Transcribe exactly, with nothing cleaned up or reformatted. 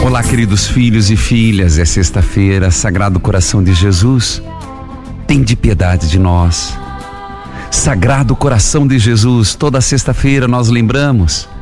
Olá, queridos filhos e filhas, é sexta-feira. Sagrado Coração de Jesus, tende piedade de nós. Sagrado Coração de Jesus, toda sexta-feira nós lembramos